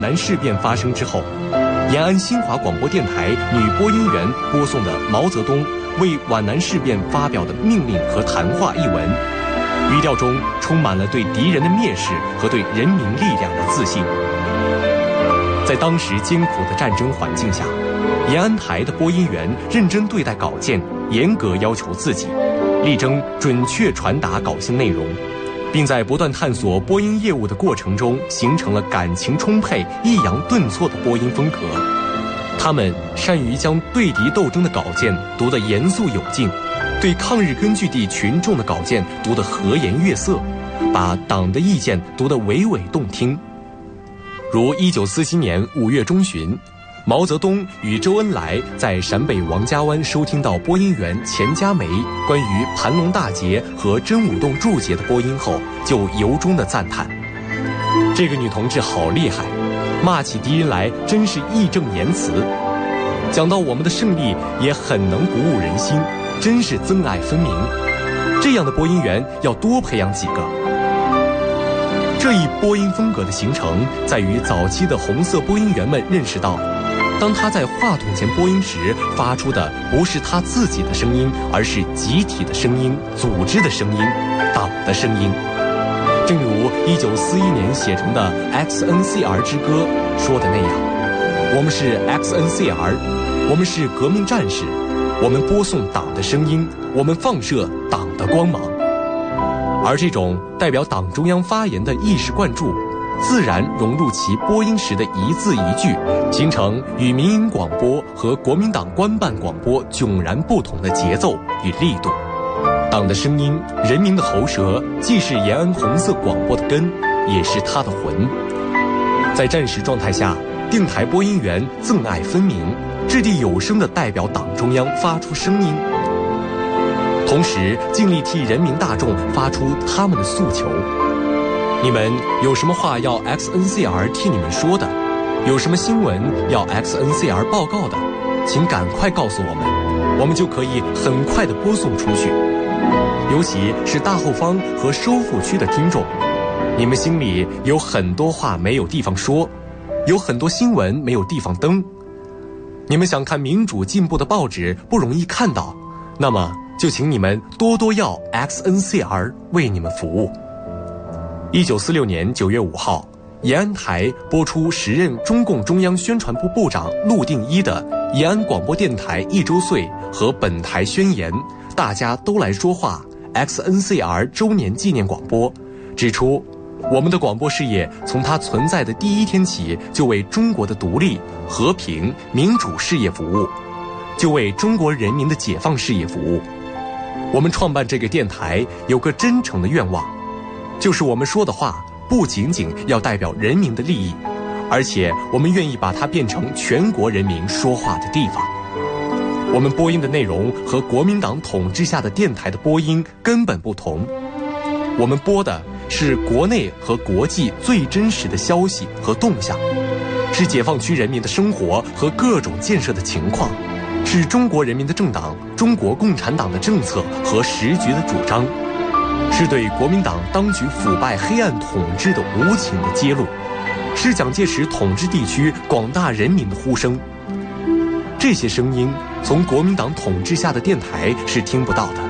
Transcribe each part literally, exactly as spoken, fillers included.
南事变发生之后，延安新华广播电台女播音员播送的毛泽东为皖南事变发表的命令和谈话一文，语调中充满了对敌人的蔑视和对人民力量的自信。在当时艰苦的战争环境下，延安台的播音员认真对待稿件，严格要求自己，力争准确传达稿性内容，并在不断探索播音业务的过程中，形成了感情充沛、抑扬顿挫的播音风格。他们善于将对敌斗争的稿件读得严肃有劲，对抗日根据地群众的稿件读得和颜悦色，把党的意见读得娓娓动听。如一九四七年五月中旬，毛泽东与周恩来在陕北王家湾收听到播音员钱佳梅关于盘龙大捷和真武洞注解的播音后，就由衷地赞叹：这个女同志好厉害，骂起敌人来真是义正言辞，讲到我们的胜利也很能鼓舞人心，真是憎爱分明。这样的播音员要多培养几个。这一播音风格的形成，在于早期的红色播音员们认识到，当他在话筒前播音时，发出的不是他自己的声音，而是集体的声音、组织的声音、党的声音。正如一九四一年写成的 X N C R 之歌说的那样，我们是 X N C R， 我们是革命战士，我们播送党的声音，我们放射党的光芒。而这种代表党中央发言的意识灌注，自然融入其播音时的一字一句，形成与民营广播和国民党官办广播迥然不同的节奏与力度。党的声音，人民的喉舌，既是延安红色广播的根，也是它的魂。在战时状态下，电台播音员憎爱分明，掷地有声地代表党中央发出声音，同时尽力替人民大众发出他们的诉求。你们有什么话要 X N C R 替你们说的，有什么新闻要 X N C R 报告的，请赶快告诉我们，我们就可以很快地播送出去。尤其是大后方和收复区的听众，你们心里有很多话没有地方说，有很多新闻没有地方登，你们想看民主进步的报纸不容易看到，那么就请你们多多要 X N C R 为你们服务。一九四六年九月五号，延安台播出时任中共中央宣传部部长陆定一的延安广播电台一周岁和本台宣言，大家都来说话 X N C R 周年纪念广播，指出我们的广播事业从它存在的第一天起，就为中国的独立、和平、民主事业服务，就为中国人民的解放事业服务。我们创办这个电台有个真诚的愿望，就是我们说的话不仅仅要代表人民的利益，而且我们愿意把它变成全国人民说话的地方。我们播音的内容和国民党统治下的电台的播音根本不同，我们播的是国内和国际最真实的消息和动向，是解放区人民的生活和各种建设的情况，是中国人民的政党中国共产党的政策和时局的主张，是对国民党当局腐败黑暗统治的无情的揭露，是蒋介石统治地区广大人民的呼声。这些声音从国民党统治下的电台是听不到的。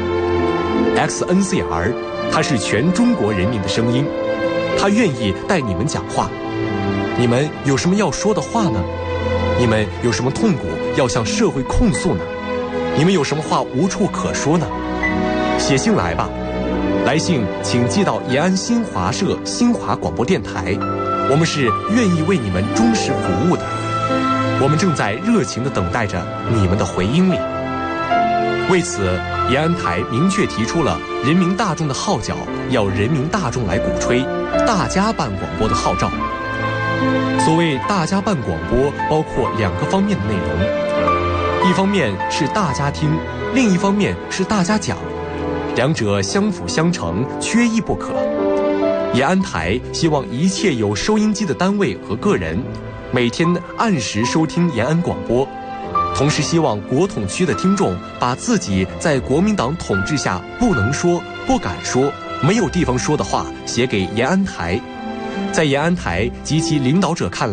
X N C R 它是全中国人民的声音，它愿意带你们讲话。你们有什么要说的话呢？你们有什么痛苦要向社会控诉呢？你们有什么话无处可说呢？写信来吧，来信请寄到延安新华社新华广播电台，我们是愿意为你们忠实服务的，我们正在热情地等待着你们的回音里。为此，延安台明确提出了人民大众的号角，要人民大众来鼓吹大家办广播的号召。所谓大家办广播，包括两个方面的内容，一方面是大家听，另一方面是大家讲，两者相辅相成，缺一不可。延安台希望一切有收音机的单位和个人每天按时收听延安广播，同时希望国统区的听众把自己在国民党统治下不能说、不敢说、没有地方说的话写给延安台，在延安台及其领导者看来，